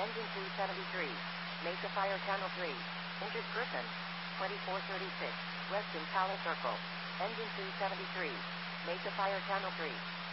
Engine 273. Mesa Fire Channel 3. Injured person. 2436. West Impala Circle. Engine 273. Mesa Fire Channel 3.